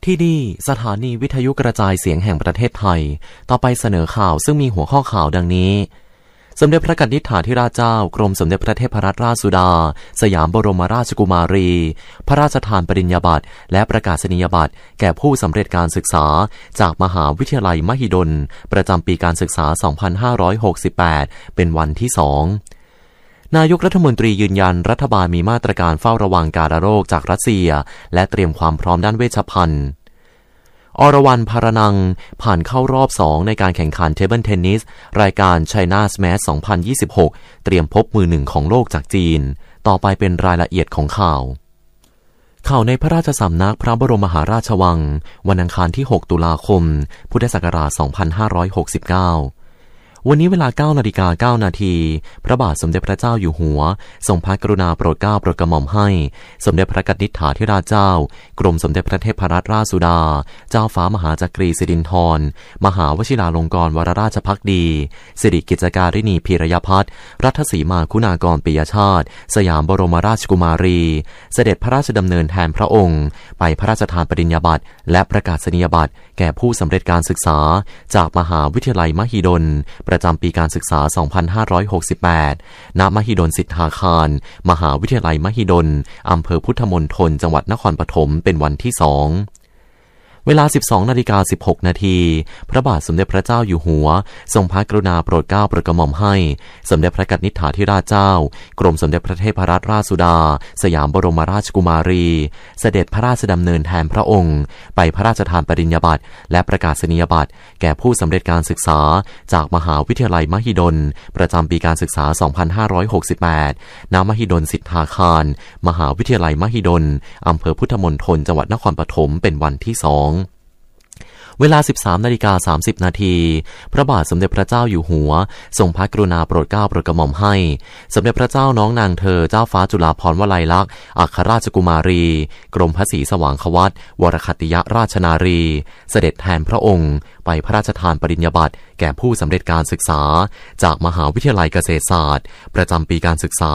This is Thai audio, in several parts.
ที่นี่สถานีวิทยุกระจายเสียงแห่งประเทศไทยต่อไปเสนอข่าวซึ่งมีหัวข้อข่าวดังนี้สมเด็จพระกนิษฐาธิราชเจ้ากรมสมเด็จพระเทพรัตนราชสุดาสยามบรมราชกุมารีพระราชทานปริญญาบัตรและประกาศนียบัตรแก่ผู้สำเร็จการศึกษาจากมหาวิทยาลัยมหิดลประจำปีการศึกษา 2568 เป็นวันที่ 2นายกรัฐมนตรียืนยันรัฐบาลมีมาตรการเฝ้าระวังการโรคจากรัสเซียและเตรียมความพร้อมด้านเวชภัณฑ์อรวรรณ ภารนังผ่านเข้ารอบ 2ในการแข่งขันเทเบิลเทนนิสรายการ China Smash 2026 เตรียมพบมือหนึ่งของโลกจากจีนต่อไปเป็นรายละเอียดของข่าวในพระราชสำนักพระบรมมหาราชวังวันอังคารที่ 6 ตุลาคม พุทธศักราช 2569วันนี้เวลา 9:09 น.พระบาทสมเด็จพระเจ้าอยู่หัวทรงพระกรุณาโปรดเกล้าโปรดกระหม่อมให้สมเด็จพระกนิษฐาธิราชเจ้ากรมสมเด็จพระเทพรัตนราชสุดาเจ้าฟ้ามหาจักรีสิรินธรมหาวชิราลงกรณ์วรราชภักดีสิริกิจการิณีพีรยพัฒน์รัฐสีมาคุณากรปิยชาติสยามบรมราชกุมารีเสด็จพระราชดำเนินแทนพระองค์ไปพระราชทานปริญญาบัตรและประกาศนียบัตรแก่ผู้สำเร็จการศึกษาจากมหาวิทยาลัยมหิดลประจำปีการศึกษา 2568 ณ มหิดลสิทธาคารมหาวิทยาลัยมหิดลอำเภอพุทธมณฑลจังหวัดนครปฐมเป็นวันที่ 2เวลา 12:16 น.พระบาทสมเด็จพระเจ้าอยู่หัวทรงพระกรุณาโปรดเกล้าโปรดกระหม่อมให้สมเด็จพระกนิษฐาธิราชเจ้ากรมสมเด็จพระเทพรัตนราชสุดาสยามบรมราชกุมารีเสด็จพระราชดำเนินแทนพระองค์ไปพระราชทานปริญญาบัตรและประกาศนียบัตรแก่ผู้สำเร็จการศึกษาจากมหาวิทยาลัยมหิดลประจำปีการศึกษา 2568 ณ มหิดลสิทธาคารมหาวิทยาลัยมหิดลอำเภอพุทธมณฑลจังหวัดนครปฐมเป็นวันที่ 2เวลา 13:30 น.พระบาทสมเด็จพระเจ้าอยู่หัวทรงพระกรุณาโปรดเกล้าโปรดกระหม่อมให้สมเด็จพระเจ้าน้องนางเธอเจ้าฟ้าจุฬาภรณ์วลัยลักษณ์อัครราชกุมารีกรมพระศรีสว่างควัตรวรคัตติยราชนารีเสด็จแทนพระองค์ไปพระราชทานปริญญาบัตรแก่ผู้สำเร็จการศึกษาจากมหาวิทยาลัยเกษตรศาสตร์ประจำปีการศึกษา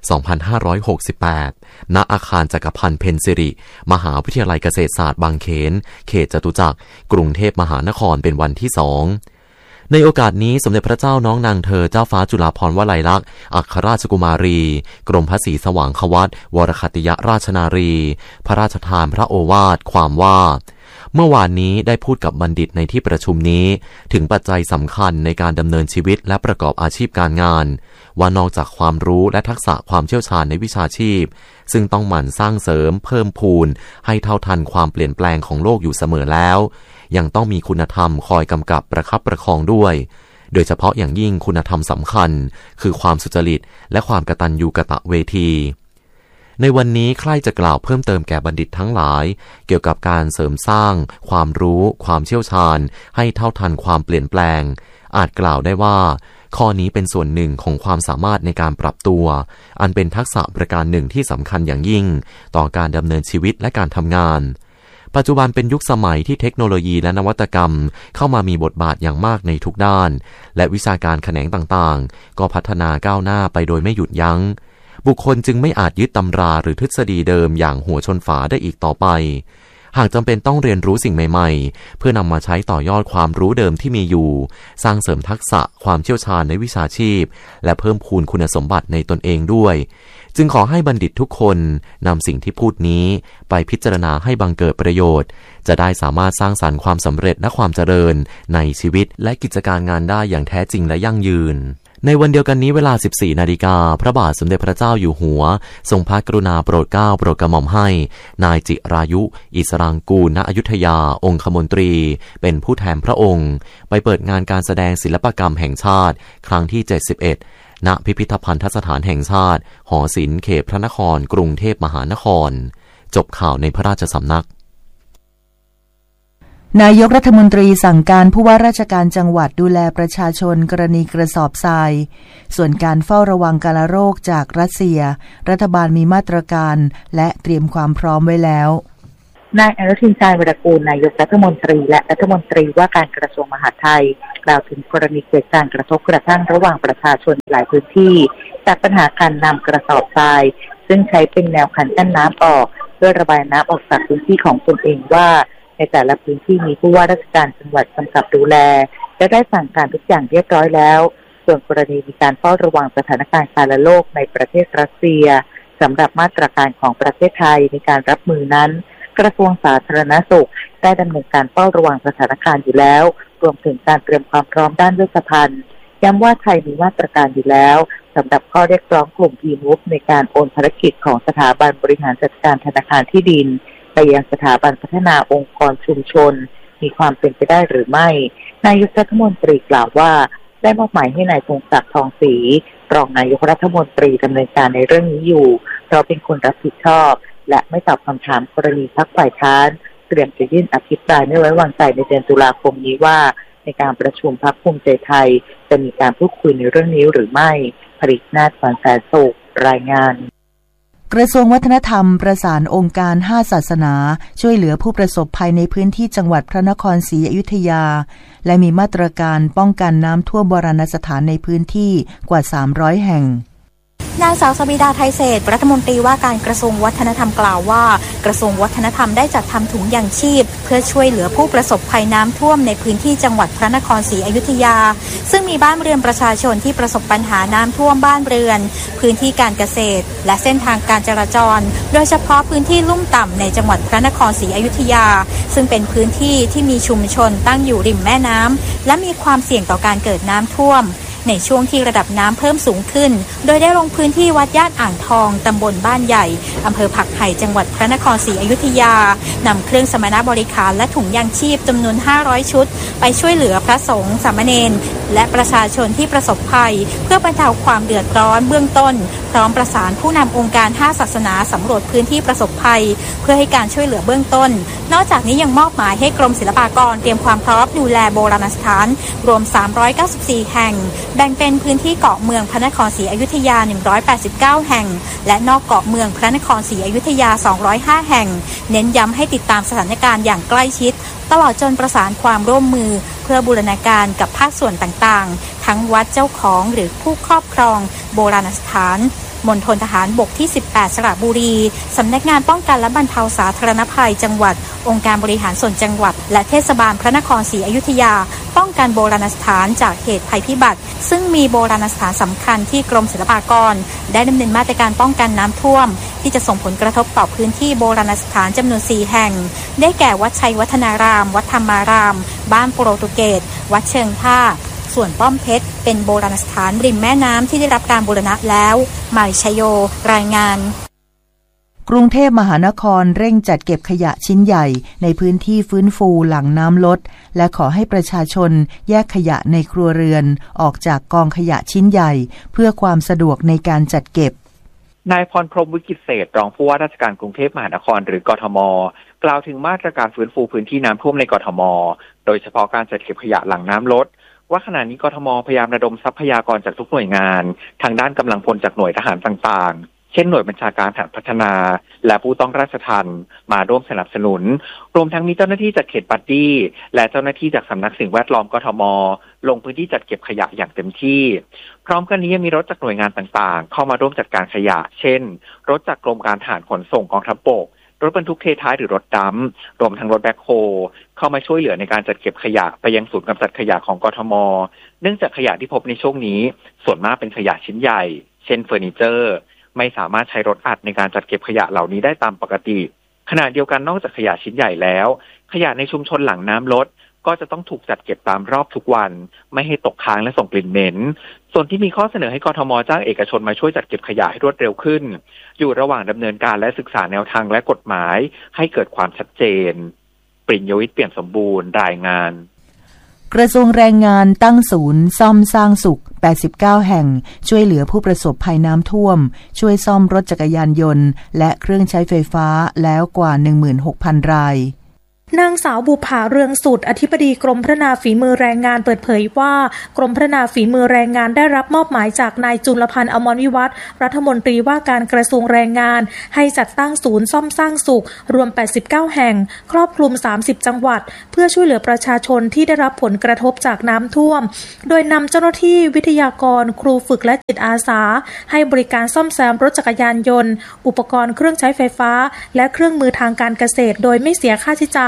2568 ณ อาคารจักรพันธ์เพ็ญสิริมหาวิทยาลัยเกษตรศาสตร์บางเขนเขตจตุจักรกรุงเทพมหานครเป็นวันที่ 2ในโอกาสนี้สมเด็จพระเจ้าน้องนางเธอเจ้าฟ้าจุฬาภรณ์วลัยลักษณ์อัครราชกุมารีกรมพระศรีสว่างควัตรวรคัตติยราชนารีพระราชทานพระโอวาทความว่าเมื่อวานนี้ได้พูดกับบัณฑิตในที่ประชุมนี้ถึงปัจจัยสำคัญในการดำเนินชีวิตและประกอบอาชีพการงานว่านอกจากความรู้และทักษะความเชี่ยวชาญในวิชาชีพซึ่งต้องหมั่นสร้างเสริมเพิ่มพูนให้เท่าทันความเปลี่ยนแปลงของโลกอยู่เสมอแล้วยังต้องมีคุณธรรมคอยกำกับประคับประคองด้วยโดยเฉพาะอย่างยิ่งคุณธรรมสำคัญคือความสุจริตและความกตัญญูกตเวทีในวันนี้ใคร่จะกล่าวเพิ่มเติมแก่บัณฑิตทั้งหลายเกี่ยวกับการเสริมสร้างความรู้ความเชี่ยวชาญให้เท่าทันความเปลี่ยนแปลงอาจกล่าวได้ว่าข้อนี้เป็นส่วนหนึ่งของความสามารถในการปรับตัวอันเป็นทักษะประการหนึ่งที่สำคัญอย่างยิ่งต่อการดำเนินชีวิตและการทำงานปัจจุบันเป็นยุคสมัยที่เทคโนโลยีและนวัตกรรมเข้ามามีบทบาทอย่างมากในทุกด้านและวิชาการแขนงต่างๆก็พัฒนาก้าวหน้าไปโดยไม่หยุดยั้งบุคคลจึงไม่อาจยึดตำราหรือทฤษฎีเดิมอย่างหัวชนฝาได้อีกต่อไปหากจำเป็นต้องเรียนรู้สิ่งใหม่ๆเพื่อนำมาใช้ต่อยอดความรู้เดิมที่มีอยู่สร้างเสริมทักษะความเชี่ยวชาญในวิชาชีพและเพิ่มพูนคุณสมบัติในตนเองด้วยจึงขอให้บัณฑิตทุกคนนำสิ่งที่พูดนี้ไปพิจารณาให้บังเกิดประโยชน์จะได้สามารถสร้างสรรค์ความสำเร็จและความเจริญในชีวิตและกิจการงานได้อย่างแท้จริงและยั่งยืนในวันเดียวกันนี้เวลา 14 นาฬิกาพระบาทสมเด็จพระเจ้าอยู่หัวทรงพระกรุณาโปรดเกล้าโปรดกระหม่อมให้นายจิรายุอิสรางกูลณอยุธยาองคมนตรีเป็นผู้แทนพระองค์ไปเปิดงานการแสดงศิลปกรรมแห่งชาติครั้งที่ 71 ณพิพิธภัณฑสถานแห่งชาติหอศิลป์เขตพระนครกรุงเทพมหานครจบข่าวในพระราชสำนักนายกรัฐมนตรีสั่งการผู้ว่าราชการจังหวัดดูแลประชาชนกรณีกระสอบทรายส่วนการเฝ้าระวังการโรคจากรัสเซียรัฐบาลมีมาตรการและเตรียมความพร้อมไว้แล้วนายอนุทิน ชาญวีรกูลนายกรัฐมนตรีและรัฐมนตรีว่าการกระทรวงมหาดไทยกล่าวถึงกรณีเกิดการกระทบกระทั่งระหว่างประชาชนหลายพื้นที่จากปัญหาการนำกระสอบทรายซึ่งใช้เป็นแนวคันกั้นน้ำออกเพื่อระบายน้ำออกจากพื้นที่ของตนเองว่าในแต่ละพื้นที่มีผู้ว่าราชการจังหวัดกำกับดูแลและได้สั่งการทุกอย่างเรียบร้อยแล้วส่วนกรณีมีการเฝ้าระวังสถานการณ์การระโรคในประเทศรัสเซียสำหรับมาตรการของประเทศไทยในการรับมือนั้นกระทรวงสาธารณสุขได้ดำเนินการเฝ้าระวังสถานการณ์อยู่แล้วรวมถึงการเตรียมความพร้อมด้านเวชภัณฑ์ย้ำว่าไทยมีมาตรการอยู่แล้วสำหรับข้อเรียกร้องกลุ่ม E-Move ในการโอนภารกิจของสถาบันบริหารจัดการธนาคารที่ดินไปยังสถาบันพัฒนาองค์กรชุมชนมีความเป็นไปได้หรือไม่นายกรัฐมนตรีกล่าวว่าได้มอบหมายให้นายพงศักดิ์ทองศรีรองนายกรัฐมนตรีดำเนินการในเรื่องนี้อยู่เพราะเป็นคนรับผิดชอบและไม่ตอบคำถามกรณีพรรคฝ่ายค้านเตรียมจะยื่นอภิปรายไม่ไว้วางใจในเดือนตุลาคมนี้ว่าในการประชุมพรรคภูมิใจไทยจะมีการพูดคุยในเรื่องนี้หรือไม่ผลิตนาถ แสนสุขรายงานกระทรวงวัฒนธรรมประสานองค์การ5ศาสนาช่วยเหลือผู้ประสบภัยในพื้นที่จังหวัดพระนครศรีอยุธยาและมีมาตรการป้องกันน้ำท่วมโบราณสถานในพื้นที่กว่า300แห่งนางสาวสบิดาไทยเศรษฐ์รัฐมนตรีว่าการกระทรวงวัฒนธรรมกล่าวว่ากระทรวงวัฒนธรรมได้จัดทำถุงยางชีพเพื่อช่วยเหลือผู้ประสบภัยน้ำท่วมในพื้นที่จังหวัดพระนครศรีอยุธยาซึ่งมีบ้านเรือนประชาชนที่ประสบปัญหาน้ำท่วมบ้านเรือนพื้นที่การเกษตรและเส้นทางการจราจรโดยเฉพาะพื้นที่ลุ่มต่ำในจังหวัดพระนครศรีอยุธยาซึ่งเป็นพื้นที่ที่มีชุมชนตั้งอยู่ริมแม่น้ำและมีความเสี่ยงต่อการเกิดน้ำท่วมในช่วงที่ระดับน้ำเพิ่มสูงขึ้นโดยได้ลงพื้นที่วัดย่านอ่างทองตำบลบ้านใหญ่อำเภอผักไห่จังหวัดพระนครศรีอยุธยานำเครื่องสมณบริการและถุงยางชีพจำนวน500ชุดไปช่วยเหลือพระสงฆ์สามเณรและประชาชนที่ประสบภัยเพื่อบรรเทาความเดือดร้อนเบื้องต้นพร้อมประสานผู้นำองค์การ5ศาสนาสำรวจพื้นที่ประสบภัยเพื่อให้การช่วยเหลือเบื้องต้นนอกจากนี้ยังมอบหมายให้กรมศิลปากรเตรียมความพร้อมดูแลโบราณสถานรวม394แห่งแบ่งเป็นพื้นที่เกาะเมืองพระนครศรีอยุธยา189แห่งและนอกเกาะเมืองพระนครศรีอยุธยา205แห่งเน้นย้ำให้ติดตามสถานการณ์อย่างใกล้ชิดตลอดจนประสานความร่วมมือเพื่อบูรณาการกับภาคส่วนต่างๆทั้งวัดเจ้าของหรือผู้ครอบครองโบราณสถานมณฑลทหารบกที่18สระบุรีสำนักงานป้องกันและบรรเทาสาธารณภัยจังหวัดองค์การบริหารส่วนจังหวัดและเทศบาลพระนครศรีอยุธยาป้องกันโบราณสถานจากเหตุภัยพิบัติซึ่งมีโบราณสถานสำคัญที่กรมศิลปากรได้ดำเนินมาตรการป้องกันน้ำท่วมที่จะส่งผลกระทบต่อพื้นที่โบราณสถานจำนวน4แห่งได้แก่วัดชัยวัฒนารามวัดธรรมารามบ้านโปรตุเกสวัดเชิงท่าส่วนป้อมเพชรเป็นโบราณสถานริมแม่น้ำที่ได้รับการบูรณะแล้วมาริชโยรายงานกรุงเทพมหานครเร่งจัดเก็บขยะชิ้นใหญ่ในพื้นที่ฟื้นฟูหลังน้ำลดและขอให้ประชาชนแยกขยะในครัวเรือนออกจากกองขยะชิ้นใหญ่เพื่อความสะดวกในการจัดเก็บนายพรพรหมวิกิตเศรษฐ์รองผู้ว่าราชการกรุงเทพมหานครหรือกทมกล่าวถึงมาตรการฟื้นฟูพื้นที่น้ำท่วมในกทมโดยเฉพาะการจัดเก็บขยะหลังน้ำลดว่าขณะนี้กทมพยายามระดมทรัพยากรจากทุกหน่วยงานทางด้านกำลังพลจากหน่วยทหารต่างๆเช่นหน่วยบัญชาการฐานพัฒนาและผู้ต้องราชทัณฑ์มาร่วมสนับสนุนรวมทั้งมีเจ้าหน้าที่จากเขตปาร์ตี้และเจ้าหน้าที่จากสำนักสิ่งแวดล้อมกทมลงพื้นที่จัดเก็บขยะอย่างเต็มที่พร้อมกันนี้ยังมีรถจากหน่วยงานต่างๆเข้ามาร่วมจัดการขยะเช่นรถจากกรมการทหารขนส่งกองทัพบกรถบรรทุกเทท้ายหรือรถดัมป์รวมทั้งรถแบ็คโฮเข้ามาช่วยเหลือในการจัดเก็บขยะไปยังศูนย์กำจัดขยะของกทมเนื่องจากขยะที่พบในช่วงนี้ส่วนมากเป็นขยะชิ้นใหญ่เช่นเฟอร์นิเจอร์ไม่สามารถใช้รถอัดในการจัดเก็บขยะเหล่านี้ได้ตามปกติขณะเดียวกันนอกจากขยะชิ้นใหญ่แล้วขยะในชุมชนหลังน้ำลดก็จะต้องถูกจัดเก็บตามรอบทุกวันไม่ให้ตกค้างและส่งกลิ่นเหม็นส่วนที่มีข้อเสนอให้กทมจ้างเอกชนมาช่วยจัดเก็บขยะให้รวดเร็วขึ้นอยู่ระหว่างดำเนินการและศึกษาแนวทางและกฎหมายให้เกิดความชัดเจนปริญญวิทย์เปี่ยมสมบูรณ์รายงานกระทรวงแรงงานตั้งศูนย์ซ่อมสร้างสุข89แห่งช่วยเหลือผู้ประสบภัยน้ำท่วมช่วยซ่อมรถจักรยานยนต์และเครื่องใช้ไฟฟ้าแล้วกว่า 16,000 รายนางสาวบุภาเรืองสุดอธิบดีกรมพัฒนาฝีมือแรงงานเปิดเผยว่ากรมพัฒนาฝีมือแรงงานได้รับมอบหมายจากนายจุลพันธ์อมรวิวัฒน์รัฐมนตรีว่าการกระทรวงแรงงานให้จัดตั้งศูนย์ซ่อมสร้างสุขรวม89แห่งครอบคลุม30จังหวัดเพื่อช่วยเหลือประชาชนที่ได้รับผลกระทบจากน้ำท่วมโดยนำเจ้าหน้าที่วิทยากรครูฝึกและจิตอาสาให้บริการซ่อมแซมรถจักรยานยนต์อุปกรณ์เครื่องใช้ไฟฟ้าและเครื่องมือทางการเกษตรโดยไม่เสียค่าใช้จ่าย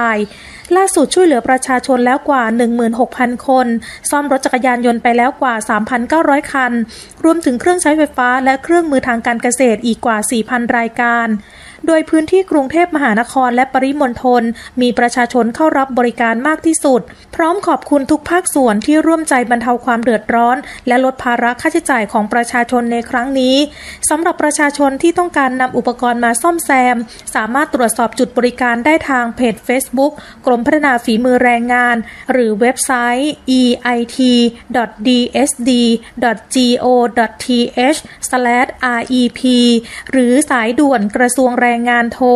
ายล่าสุดช่วยเหลือประชาชนแล้วกว่า 16,000 คนซ่อมรถจักรยานยนต์ไปแล้วกว่า 3,900 คันรวมถึงเครื่องใช้ไฟฟ้าและเครื่องมือทางการเกษตรอีกกว่า 4,000 รายการโดยพื้นที่กรุงเทพมหานครและปริมณฑลมีประชาชนเข้ารับบริการมากที่สุดพร้อมขอบคุณทุกภาคส่วนที่ร่วมใจบรรเทาความเดือดร้อนและลดภาระค่าใช้จ่ายของประชาชนในครั้งนี้สำหรับประชาชนที่ต้องการนำอุปกรณ์มาซ่อมแซมสามารถตรวจสอบจุดบริการได้ทางเพจ Facebook กรมพัฒนาฝีมือแรงงานหรือเว็บไซต์ eit.dsd.go.th/rep หรือสายด่วนกระทรวงแรงงานโทร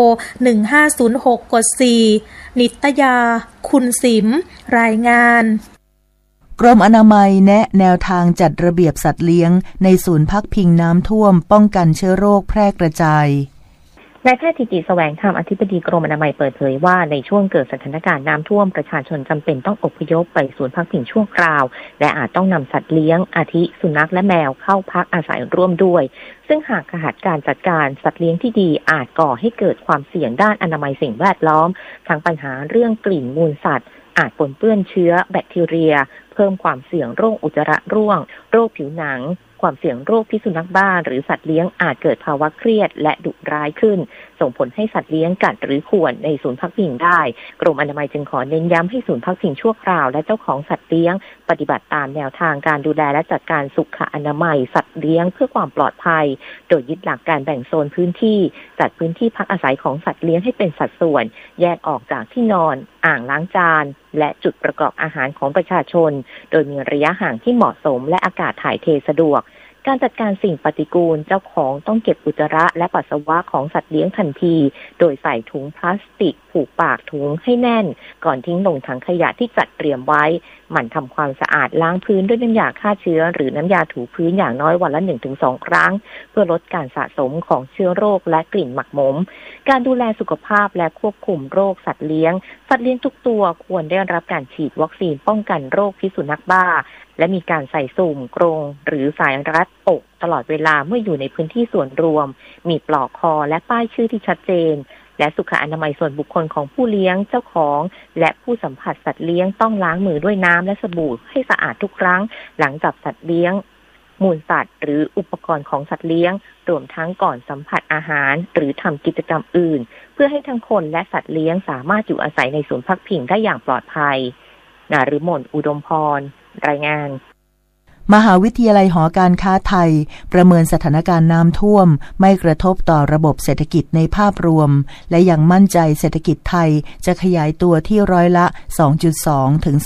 1506กด4นิตยาคุณสิมรายงานกรมอนามัยแนะแนวทางจัดระเบียบสัตว์เลี้ยงในศูนย์พักพิงน้ำท่วมป้องกันเชื้อโรคแพร่กระจายนายแพทย์ธิติแสวงธรรมอธิบดีกรมอนามัยเปิดเผยว่าในช่วงเกิดสถานการณ์น้ำท่วมประชาชนจำเป็นต้องอพยพไปศูนย์พักพิงชั่วคราวและอาจต้องนำสัตว์เลี้ยงอาทิสุนัขและแมวเข้าพักอาศัยร่วมด้วยซึ่งหากขาดการจัดการสัตว์เลี้ยงที่ดีอาจก่อให้เกิดความเสี่ยงด้านอนามัยสิ่งแวดล้อมทั้งปัญหาเรื่องกลิ่นมูลสัตว์อาจปนเปื้อนเชื้อแบคทีเรียเพิ่มความเสี่ยงโรคอุจจาระร่วงโรคผิวหนังความเสี่ยงโรคพิษสุนัขบ้าหรือสัตว์เลี้ยงอาจเกิดภาวะเครียดและดุร้ายขึ้นส่งผลให้สัตว์เลี้ยงกัดหรือข่วนในศูนย์พักพิงได้กรมอนามัยจึงขอเน้นย้ำให้ศูนย์พักพิงชั่วคราวและเจ้าของสัตว์เลี้ยงปฏิบัติตามแนวทางการดูแลและจัดการสุขอนามัยสัตว์เลี้ยงเพื่อความปลอดภัยโดยยึดหลักการแบ่งโซนพื้นที่จัดพื้นที่พักอาศัยของสัตว์เลี้ยงให้เป็นสัดส่วนแยกออกจากที่นอนอ่างล้างจานและจุดประกอบอาหารของประชาชนโดยมีระยะห่างที่เหมาะสมและอากาศถ่ายเทสะดวกการจัดการสิ่งปฏิกูลเจ้าของต้องเก็บอุจจาระและปัสสาวะของสัตว์เลี้ยงทันทีโดยใส่ถุงพลาสติกผูกปากถุงให้แน่นก่อนทิ้งลงถังขยะที่จัดเตรียมไว้หมั่นทำความสะอาดล้างพื้นด้วยน้ำยาฆ่าเชื้อหรือน้ำยาถูพื้นอย่างน้อยวันละ 1-2 ครั้งเพื่อลดการสะสมของเชื้อโรคและกลิ่นหมักหมมการดูแลสุขภาพและควบคุมโรคสัตว์เลี้ยงทุกตัวควรได้รับการฉีดวัคซีนป้องกันโรคพิษสุนัขบ้าและมีการใส่สุ่มกรงหรือสายรัดอกตลอดเวลาเมื่ออยู่ในพื้นที่ส่วนรวมมีปลอกคอและป้ายชื่อที่ชัดเจนและสุขอนามัยส่วนบุคคลของผู้เลี้ยงเจ้าของและผู้สัมผัสสัตว์เลี้ยงต้องล้างมือด้วยน้ำและสบู่ให้สะอาดทุกครั้งหลังจับสัตว์เลี้ยงมูลสัตว์หรืออุปกรณ์ของสัตว์เลี้ยงรวมทั้งก่อนสัมผัสอาหารหรือทำกิจกรรมอื่นเพื่อให้ทั้งคนและสัตว์เลี้ยงสามารถอยู่อาศัยในศูนย์พักพิงได้อย่างปลอดภัยนฤมลอุดมพรรายงานมหาวิทยาลัยหอการค้าไทยประเมินสถานการณ์น้ำท่วมไม่กระทบต่อระบบเศรษฐกิจในภาพรวมและยังมั่นใจเศรษฐกิจไทยจะขยายตัวที่ร้อยละ 2.2 ถึง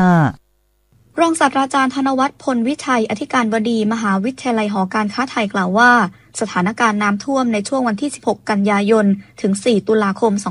2.5 รองศาสตราจารย์ธนวัฒน์พลวิชัยอธิการบดีมหาวิทยาลัยหอการค้าไทยกล่าวว่าสถานการณ์น้ำท่วมในช่วงวันที่ 16 กันยายนถึง 4 ตุลาคม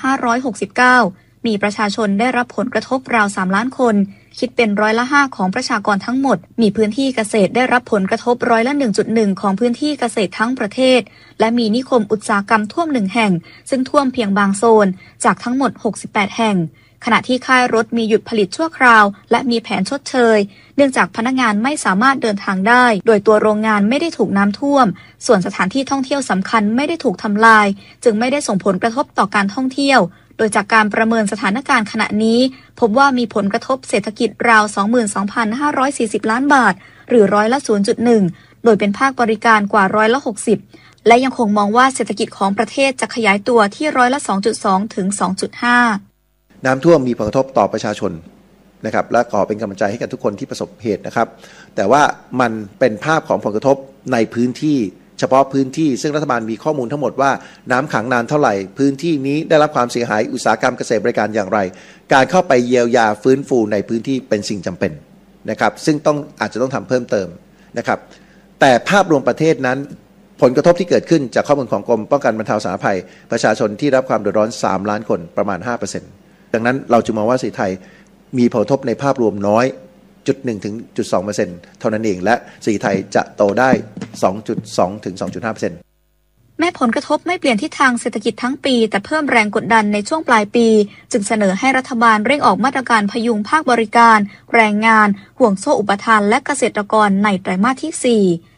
2569 มีประชาชนได้รับผลกระทบราว 3 ล้านคนคิดเป็นร้อยละ 5 ของประชากรทั้งหมดมีพื้นที่เกษตรได้รับผลกระทบร้อยละ 1.1 ของพื้นที่เกษตรทั้งประเทศและมีนิคมอุตสาหกรรมท่วม1แห่งซึ่งท่วมเพียงบางโซนจากทั้งหมด68แห่งขณะที่ค่ายรถมีหยุดผลิตชั่วคราวและมีแผนชดเชยเนื่องจากพนักงานไม่สามารถเดินทางได้โดยตัวโรงงานไม่ได้ถูกน้ำท่วมส่วนสถานที่ท่องเที่ยวสำคัญไม่ได้ถูกทำลายจึงไม่ได้ส่งผลกระทบต่อการท่องเที่ยวโดยจากการประเมินสถานการณ์ขณะนี้พบว่ามีผลกระทบเศรษฐกิจราว 22,540 ล้านบาทหรือร้อยละ 0.1 โดยเป็นภาคบริการกว่าร้อยละ 60และยังคงมองว่าเศรษฐกิจของประเทศจะขยายตัวที่ร้อยละ 2.2 ถึง 2.5 น้ำท่วมมีผลกระทบต่อประชาชนนะครับและขอเป็นกำลังใจให้กับทุกคนที่ประสบเหตุนะครับแต่ว่ามันเป็นภาพของผลกระทบในพื้นที่เฉพาะพื้นที่ซึ่งรัฐบาลมีข้อมูลทั้งหมดว่าน้ำขังนานเท่าไหร่พื้นที่นี้ได้รับความเสียหายอุตสาหกรรมเกษตรบริการอย่างไรการเข้าไปเยียวยาฟื้นฟูในพื้นที่เป็นสิ่งจำเป็นนะครับซึ่งอาจจะต้องทำเพิ่มเติมนะครับแต่ภาพรวมประเทศนั้นผลกระทบที่เกิดขึ้นจากข้อมูลของกรมป้องกันบรรเทาสาธารณภัยประชาชนที่รับความเดือดร้อน3ล้านคนประมาณ 5% ดังนั้นเราจึงมองว่าเศรษฐกิจไทยมีผลกระทบในภาพรวมน้อย 0.1 ถึง 0.2% เท่านั้นเองและเศรษฐกิจไทยจะโตได้ 2.2 ถึง 2.5% แม้ผลกระทบไม่เปลี่ยนทิศทางเศรษฐกิจทั้งปีแต่เพิ่มแรงกดดันในช่วงปลายปีจึงเสนอให้รัฐบาลเร่งออกมาตรการพยุงภาคบริการแรงงานห่วงโซ่อุปทานและเกษตรกรในไตรมาสที่ 4